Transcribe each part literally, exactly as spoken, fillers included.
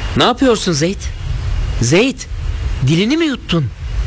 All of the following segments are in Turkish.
Ne yapıyorsun Zeyd? Zeyd, dilini mi yuttun?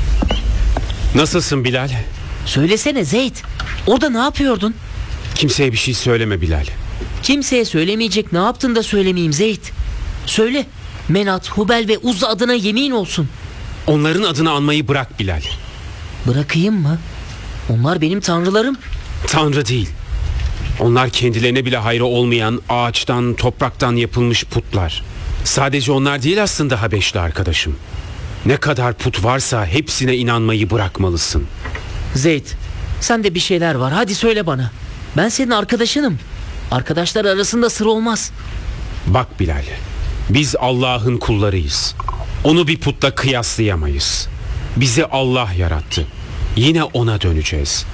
Nasılsın Bilal? Söylesene Zeyd. Orada ne yapıyordun? Kimseye bir şey söyleme Bilal. Kimseye söylemeyecek ne yaptın da söylemeyeyim Zeyd? Söyle. Menat, Hubel ve Uzza adına yemin olsun. Onların adını anmayı bırak Bilal. Bırakayım mı? Onlar benim tanrılarım. Tanrı değil. Onlar kendilerine bile hayrı olmayan ağaçtan, topraktan yapılmış putlar. Sadece onlar değil aslında Habeşli arkadaşım. Ne kadar put varsa hepsine inanmayı bırakmalısın. Zeyd, sende bir şeyler var. Hadi söyle bana. Ben senin arkadaşınım. Arkadaşlar arasında sır olmaz. Bak Bilal, biz Allah'ın kullarıyız. Onu bir putla kıyaslayamayız. Bizi Allah yarattı. Yine ona döneceğiz.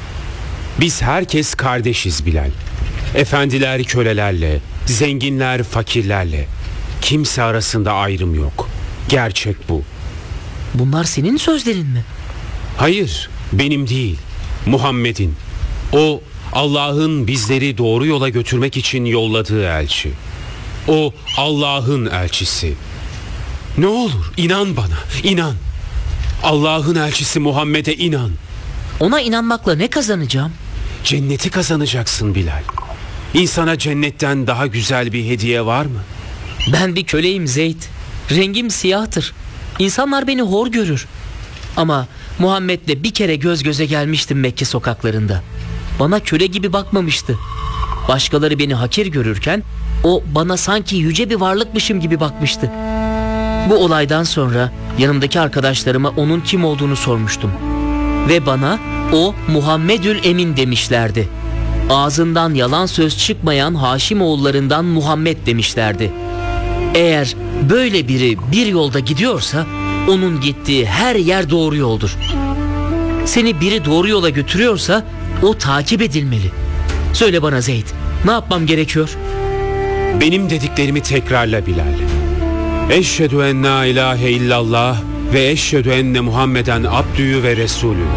Biz herkes kardeşiz Bilal. Efendiler kölelerle, zenginler fakirlerle. Kimse arasında ayrım yok. Gerçek bu. Bunlar senin sözlerin mi? Hayır, benim değil, Muhammed'in. O Allah'ın bizleri doğru yola götürmek için yolladığı elçi. O Allah'ın elçisi. Ne olur inan bana, inan. Allah'ın elçisi Muhammed'e inan. Ona inanmakla ne kazanacağım? Cenneti kazanacaksın Bilal. İnsana cennetten daha güzel bir hediye var mı? Ben bir köleyim Zeyd. Rengim siyahtır. İnsanlar beni hor görür. Ama Muhammed'le bir kere göz göze gelmiştim Mekke sokaklarında. Bana köle gibi bakmamıştı. Başkaları beni hakir görürken o bana sanki yüce bir varlıkmışım gibi bakmıştı. Bu olaydan sonra yanımdaki arkadaşlarıma onun kim olduğunu sormuştum. Ve bana o Muhammedül Emin demişlerdi. Ağzından yalan söz çıkmayan Haşimoğullarından Muhammed demişlerdi. Eğer böyle biri bir yolda gidiyorsa onun gittiği her yer doğru yoldur. Seni biri doğru yola götürüyorsa o takip edilmeli. Söyle bana Zeyd, ne yapmam gerekiyor? Benim dediklerimi tekrarla Bilal. Eşhedü en la ilahe illallah ve eşhedü enne Muhammeden abdühü ve resulühü.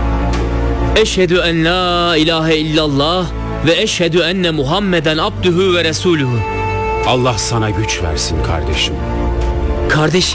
Eşhedü en la ilahe illallah ve eşhedü enne Muhammeden abdühü ve resulühü. Allah sana güç versin kardeşim. Kardeşim